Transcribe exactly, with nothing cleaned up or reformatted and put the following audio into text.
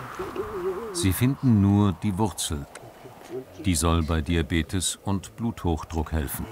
Sie finden nur die Wurzel. Die soll bei Diabetes und Bluthochdruck helfen.